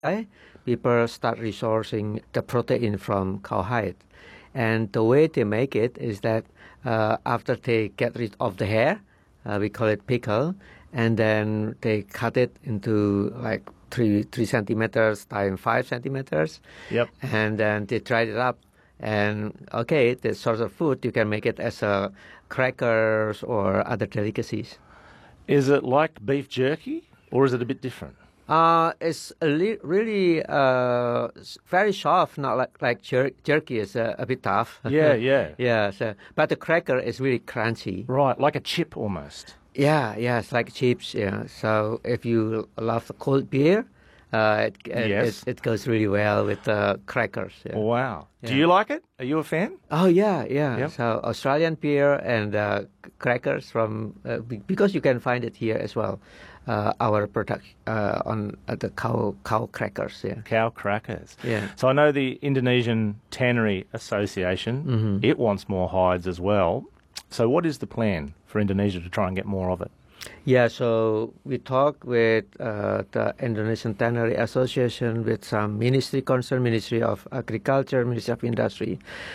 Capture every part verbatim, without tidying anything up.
people start resourcing the protein from cowhide. And the way they make it is that uh, after they get rid of the hair, uh, we call it pickle, and then they cut it into like three three centimeters times five centimeters. Yep. And then they dried it up. And okay, this sort of food, you can make it as a crackers or other delicacies. Is it like beef jerky, or is it a bit different? Uh, it's a li- really uh, s- very soft, not like like jer- jerky is uh, a bit tough. Yeah, yeah. yeah. So, but the cracker is really crunchy. Right, like a chip almost. Yeah, yeah, it's like chips. Yeah. So if you love the cold beer, uh, it, it, Yes. it it goes really well with uh, crackers. Yeah. Wow. Do Yeah. you like it? Are you a fan? Oh yeah, yeah. Yep. So Australian beer and uh, c- crackers from uh, be- because you can find it here as well. Uh, our product uh, on uh, the cow cow crackers. Yeah. Cow crackers. Yeah. So I know the Indonesian Tannery Association, Mm-hmm. it wants more hides as well. So what is the plan for Indonesia to try and get more of it? Yeah, so we talked with uh, the Indonesian Tannery Association, with some ministry concerned, Ministry of Agriculture, Ministry of Industry.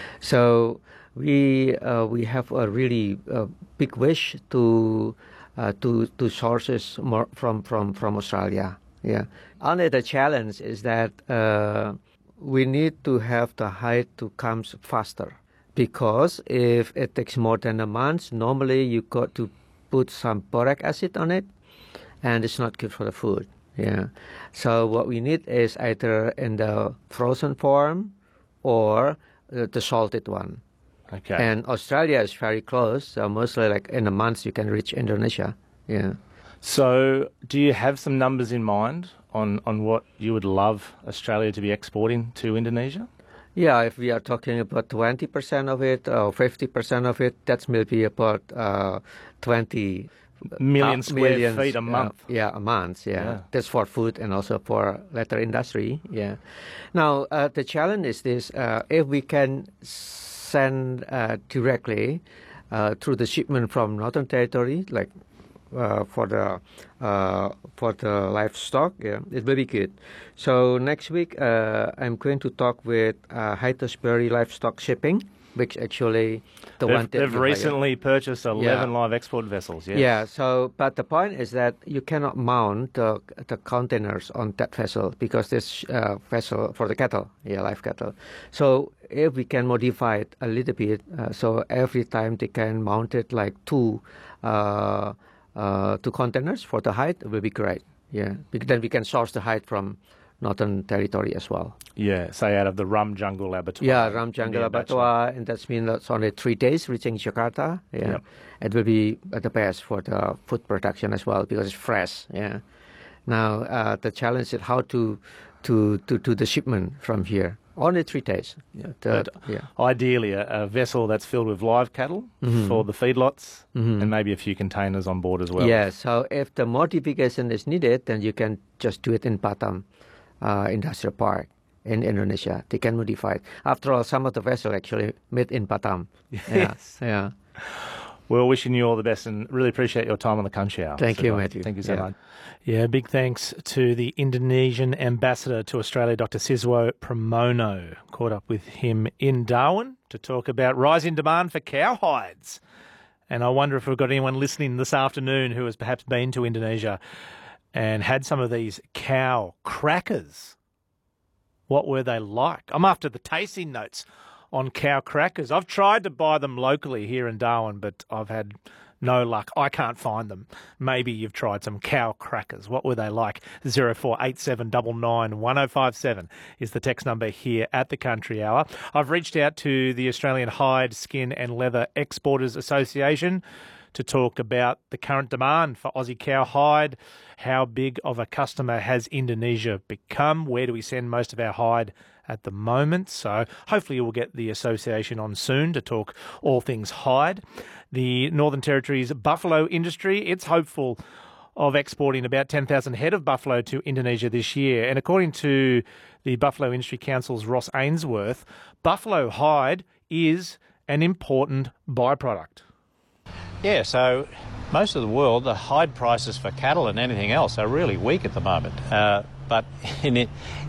So we uh, we have a really uh, big wish to uh, to to sources more from from from Australia. Yeah. Only the challenge is that uh, we need to have the hide to come faster, because if it takes more than a month, normally you got to put some boric acid on it, and it's not good for the food. Yeah. So what we need is either in the frozen form or uh, the salted one. Okay. And Australia is very close, so mostly like in a month you can reach Indonesia. Yeah. So do you have some numbers in mind on, on what you would love Australia to be exporting to Indonesia? Yeah, if we are talking about twenty percent of it or fifty percent of it, that's maybe about uh, twenty Million uh, square millions, feet a uh, month. yeah, a month, yeah. Yeah. That's for food and also for leather industry, yeah. Now, uh, the challenge is this, uh, if we can send uh, directly uh, through the shipment from Northern Territory, like uh, for the uh, for the livestock, yeah, it will be good. So next week, uh, I'm going to talk with uh, Haighesbury Livestock Shipping, which actually the They've, one that they've you hire. recently purchased eleven live export vessels, yes. Yeah. So, but the point is that you cannot mount the the containers on that vessel, because this uh, vessel for the cattle, yeah, live cattle. So if we can modify it a little bit, uh, so every time they can mount it like two, uh, uh, two containers for the hide, it will be great. Yeah. Because then we can source the hide from Northern Territory as well. Yeah, say out of the Rum Jungle Abattoir. Yeah, Ram Jungle near Bachelor. Abattoir, and that's mean that's only three days reaching Jakarta. Yeah, Yep. it will be uh, the best for the food production as well, because it's fresh. Yeah. Now uh, the challenge is how to to to do the shipment from here. Only three days. Yeah. The, But yeah. ideally, a, a vessel that's filled with live cattle Mhm. for the feedlots, Mhm. and maybe a few containers on board as well. Yeah. So if the modification is needed, then you can just do it in Batam uh, Industrial Park in Indonesia. They can modify it. After all, some of the vessels actually made in Batam. Yes. Yeah. Yeah. Well, wishing you all the best and really appreciate your time on the Kunchi Hour. Thank you, Siddharth. Matthew. Thank you so Yeah. much. Yeah, big thanks to the Indonesian ambassador to Australia, Doctor Siswo Pramono. Caught up with him in Darwin to talk about rising demand for cowhides. And I wonder if we've got anyone listening this afternoon who has perhaps been to Indonesia and had some of these cow crackers. What were they like? I'm after the tasting notes on cow crackers. I've tried to buy them locally here in Darwin, but I've had no luck. I can't find them. Maybe you've tried some cow crackers. What were they like? zero four eight seven nine nine one oh five seven is the text number here at the Country Hour. I've reached out to the Australian Hide, Skin and Leather Exporters Association to talk about the current demand for Aussie cow hide. How big of a customer has Indonesia become? Where do we send most of our hide at the moment? So hopefully we'll get the association on soon to talk all things hide. The Northern Territory's buffalo industry, it's hopeful of exporting about ten thousand head of buffalo to Indonesia this year. And according to the Buffalo Industry Council's Ross Ainsworth, buffalo hide is an important byproduct. Yeah, so most of the world, the hide prices for cattle and anything else are really weak at the moment. Uh, but in it,